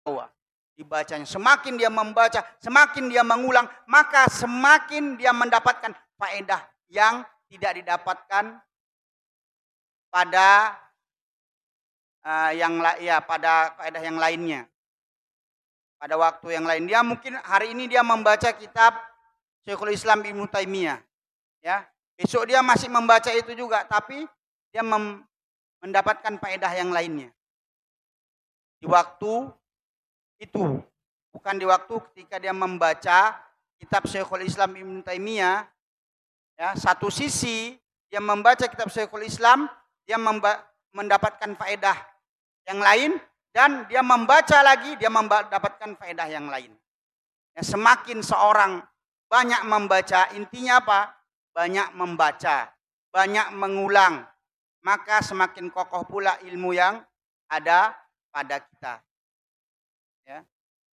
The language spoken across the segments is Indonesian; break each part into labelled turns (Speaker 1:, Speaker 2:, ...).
Speaker 1: dibacanya. Semakin dia membaca, semakin dia mengulang, maka semakin dia mendapatkan faedah yang tidak didapatkan pada pada faedah yang lainnya. Pada waktu yang lain, dia mungkin hari ini dia membaca kitab Syekhul Islam Ibnu Taimiyah, ya. Besok dia masih membaca itu juga, tapi dia mendapatkan faedah yang lainnya. Di waktu itu, bukan di waktu ketika dia membaca kitab Syekhul Islam Ibnu Taimiyah, ya. Satu sisi dia membaca kitab Syekhul Islam, dia mendapatkan faedah yang lain, dan dia membaca lagi, dia mendapatkan faedah yang lain. Ya, semakin seorang banyak membaca, intinya apa? Banyak membaca, banyak mengulang, maka semakin kokoh pula ilmu yang ada pada kita. Ya.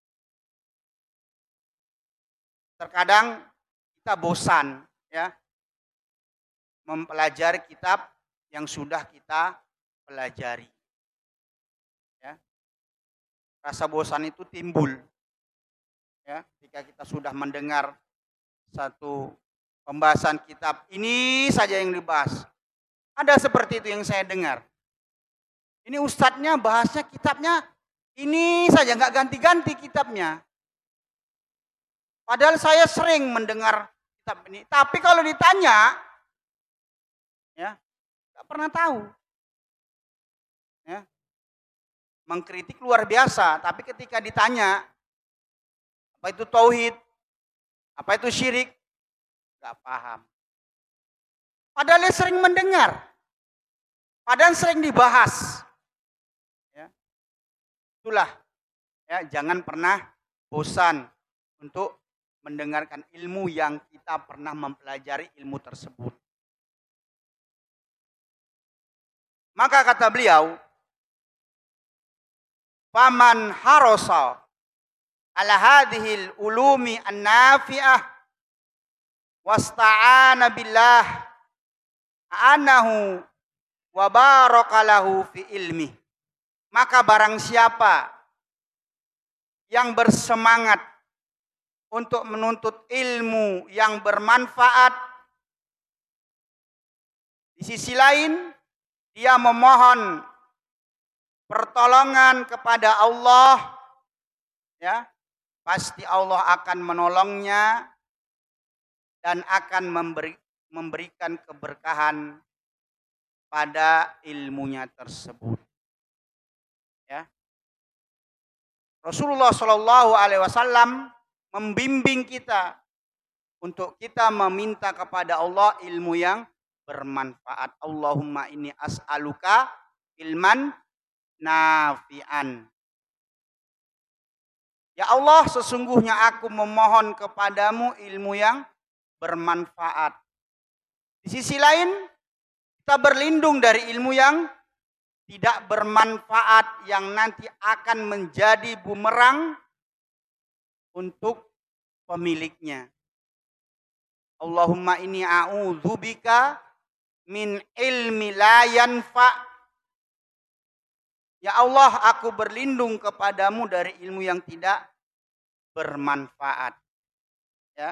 Speaker 1: Terkadang kita bosan, ya, mempelajari kitab yang sudah kita pelajari. Ya. Rasa bosan itu timbul, ya, ketika kita sudah mendengar satu pembahasan kitab ini saja yang dibahas. Ada seperti itu yang saya dengar. Ini ustadznya bahasnya kitabnya ini saja, nggak ganti-ganti kitabnya. Padahal saya sering mendengar kitab ini, tapi kalau ditanya, ya, nggak pernah tahu. Ya. Mengkritik luar biasa, tapi ketika ditanya apa itu tauhid, apa itu syirik, nggak paham. Padahal dia sering mendengar, padahal sering dibahas. Ya. Itulah, ya, jangan pernah bosan untuk mendengarkan ilmu yang kita pernah mempelajari ilmu tersebut. Maka kata beliau, faman harasa ala hadhil ulumi an-nafi'ah wasta'ana billah anahu wa barakalahu fi ilmi. Maka barang siapa yang bersemangat untuk menuntut ilmu yang bermanfaat, di sisi lain dia memohon pertolongan kepada Allah, ya, pasti Allah akan menolongnya dan akan memberikan keberkahan pada ilmunya tersebut. Ya. Rasulullah Shallallahu Alaihi Wasallam membimbing kita untuk kita meminta kepada Allah ilmu yang bermanfaat. Allahumma inni as'aluka ilman nafi'an. Ya Allah, sesungguhnya aku memohon kepadamu ilmu yang bermanfaat. Di sisi lain, kita berlindung dari ilmu yang tidak bermanfaat, yang nanti akan menjadi bumerang untuk pemiliknya. Allahumma inni a'udzubika min ilmi la yanfa'. Ya Allah, aku berlindung kepadamu dari ilmu yang tidak bermanfaat. Ya.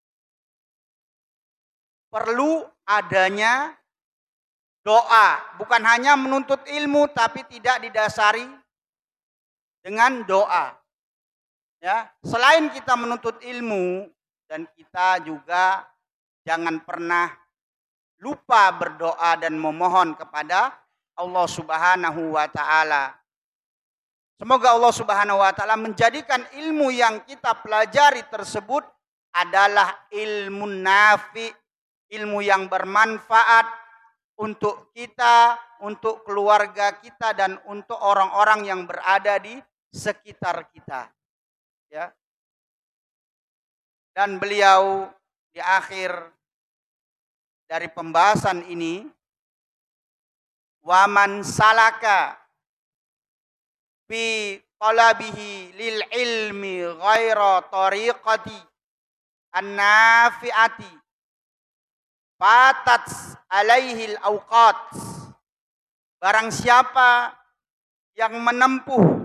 Speaker 1: Perlu adanya doa, bukan hanya menuntut ilmu tapi tidak didasari dengan doa. Ya, selain kita menuntut ilmu, dan kita juga jangan pernah lupa berdoa dan memohon kepada Allah Subhanahu wa Ta'ala. Semoga Allah Subhanahu wa Ta'ala menjadikan ilmu yang kita pelajari tersebut adalah ilmu nafi, ilmu yang bermanfaat untuk kita, untuk keluarga kita, dan untuk orang-orang yang berada di sekitar kita. Ya. Dan beliau di akhir dari pembahasan ini, waman salaka fi talabihi lil ilmi ghaira tariqati an-nafi'ati fatat alaihi al-awqat. Barang siapa yang menempuh